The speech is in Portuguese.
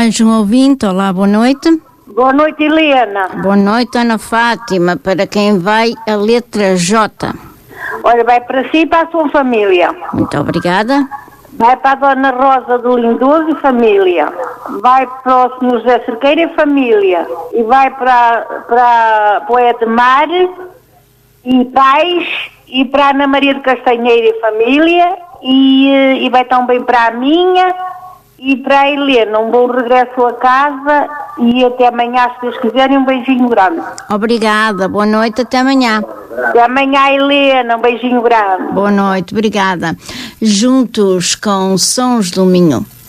mais um ouvinte. Olá, boa noite. Boa noite, Helena. Boa noite, Ana Fátima. Para quem vai a letra J? Olha, vai para si e para a sua família. Muito obrigada. Vai para a Dona Rosa do Lindoso e família. Vai para o Sr. José Cerqueira e família. E vai para o Edmar e Pais e para a Ana Maria de Castanheira e família. E vai também para a minha e para a Helena. Um bom regresso a casa e até amanhã, se Deus quiser, e um beijinho grande. Obrigada. Boa noite. Até amanhã. Até amanhã, Helena. Um beijinho grande. Boa noite. Obrigada. Juntos com Sons do Minho.